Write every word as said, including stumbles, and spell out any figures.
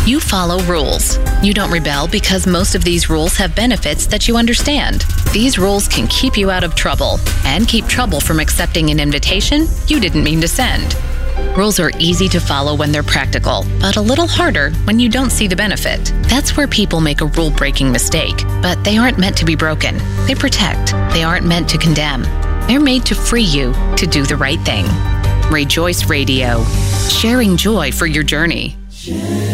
You follow rules. You don't rebel because most of these rules have benefits that you understand. These rules can keep you out of trouble and keep trouble from accepting an invitation you didn't mean to send. Rules are easy to follow when they're practical, but a little harder when you don't see the benefit. That's where people make a rule-breaking mistake, but they aren't meant to be broken. They protect. They aren't meant to condemn. They're made to free you to do the right thing. Rejoice Radio, sharing joy for your journey.